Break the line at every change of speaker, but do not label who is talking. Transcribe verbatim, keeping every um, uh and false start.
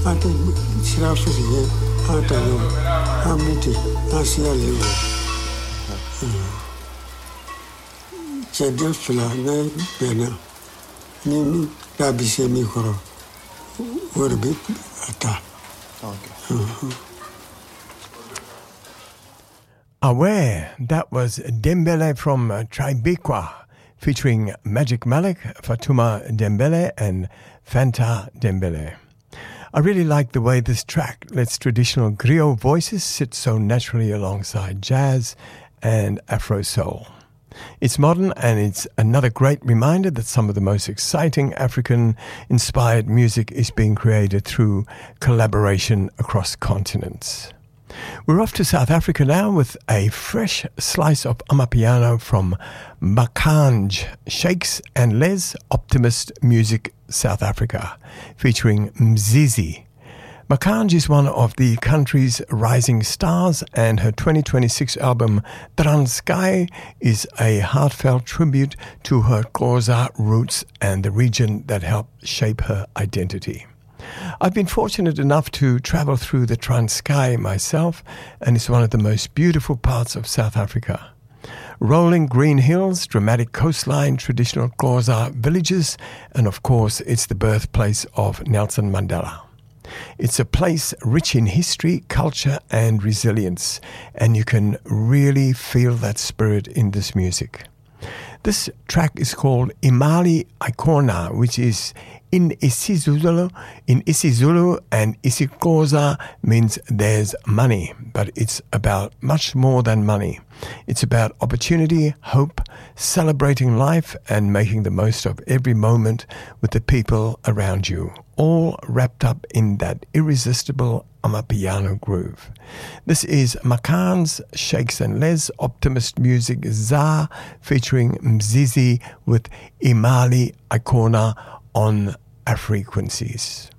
ate sirafurie atayo amiti asia lewo chede fla na bena ni babise mi koro worbe ata okay. Uh-huh.
Aware, that was Dembele from uh, Tribeca, featuring Magic Malik, Fatuma Dembele, and Fanta Dembele. I really like the way this track lets traditional griot voices sit so naturally alongside jazz and Afro soul. It's modern, and it's another great reminder that some of the most exciting African-inspired music is being created through collaboration across continents. We're off to South Africa now with a fresh slice of Amapiano from Makanj Shakes and Les Optimist Music South Africa, featuring Mzizi. Makanj is one of the country's rising stars, and her twenty twenty-six album Transkei is a heartfelt tribute to her Xhosa roots and the region that helped shape her identity. I've been fortunate enough to travel through the Transkei myself, and it's one of the most beautiful parts of South Africa. Rolling green hills, dramatic coastline, traditional Xhosa villages, and of course, it's the birthplace of Nelson Mandela. It's a place rich in history, culture, and resilience, and you can really feel that spirit in this music. This track is called Imali Ikona, which is in isiZulu, in isiZulu and isiXhosa means there's money, but it's about much more than money. It's about opportunity, hope, celebrating life, and making the most of every moment with the people around you, all wrapped up in that irresistible Amapiano groove. This is Makanj Shakes and Les Optimist Music Za, featuring Mzizi with Imali Ikona on Afrequencies.